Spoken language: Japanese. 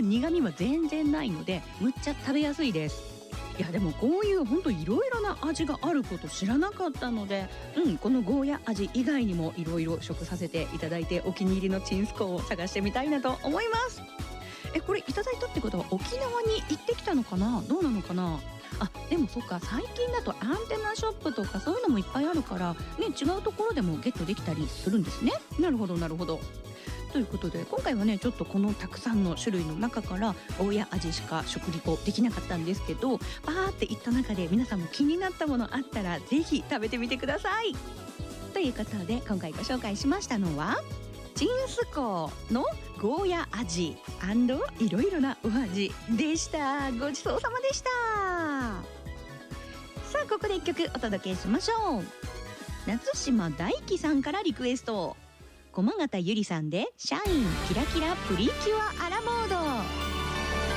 苦味は全然ないのでむっちゃ食べやすいです。いやでもこういうほんといろいろな味があること知らなかったので、このゴーヤ味以外にもいろいろ食させていただいて、お気に入りのチンスコーを探してみたいなと思います。これいただいたってことは沖縄に行ってきたのかな、どうなのかな。でもそっか、最近だとアンテナショップとかそういうのもいっぱいあるからね、違うところでもゲットできたりするんですね。なるほどなるほど。ということで今回はね、ちょっとこのたくさんの種類の中からゴーヤ味しか食リポできなかったんですけど、バーっていった中で皆さんも気になったものあったらぜひ食べてみてください。ということで今回ご紹介しましたのはチンスコーのゴーヤ味&いろいろなお味でした。ごちそうさまでした。さあここで一曲お届けしましょう。夏島大輝さんからリクエスト、駒形ゆりさんでシャインキラキラプリキュアアラモード。